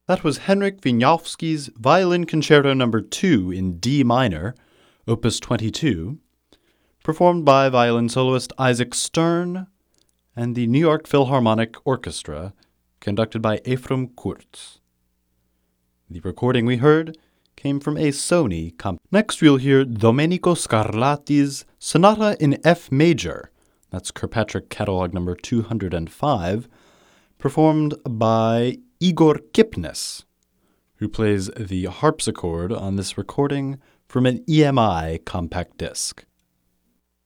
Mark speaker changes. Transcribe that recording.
Speaker 1: That was Henryk Wieniawski's Violin Concerto No. 2 in D minor, Opus 22, performed by violin soloist Isaac Stern and the New York Philharmonic Orchestra, conducted by Ephraim Kurtz. The recording we heard came from a Sony comp. Next we'll hear Domenico Scarlatti's Sonata in F major, that's Kirkpatrick Catalog No. 205, performed by Igor Kipnis, who plays the harpsichord on this recording from an EMI compact disc.